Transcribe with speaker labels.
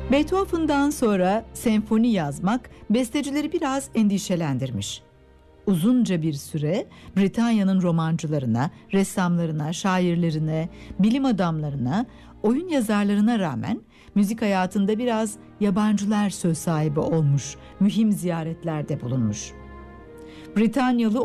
Speaker 1: Beethoven'dan sonra senfoni yazmak bestecileri biraz endişelendirmiş. Uzunca bir süre Britanya'nın romancılarına, ressamlarına, şairlerine, bilim adamlarına, oyun yazarlarına rağmen müzik hayatında biraz yabancılar söz sahibi olmuş, mühim ziyaretlerde bulunmuş. Britanyalı